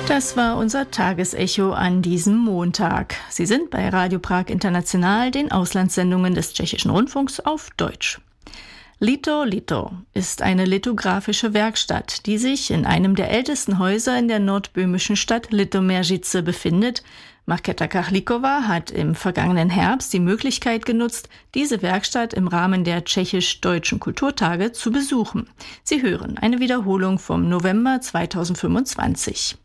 Das war unser Tagesecho an diesem Montag. Sie sind bei Radio Prag International, den Auslandssendungen des Tschechischen Rundfunks auf Deutsch. Lito Lito ist eine lithografische Werkstatt, die sich in einem der ältesten Häuser in der nordböhmischen Stadt Litoměřice befindet. Markéta Kachlíková hat im vergangenen Herbst die Möglichkeit genutzt, diese Werkstatt im Rahmen der tschechisch-deutschen Kulturtage zu besuchen. Sie hören eine Wiederholung vom November 2025.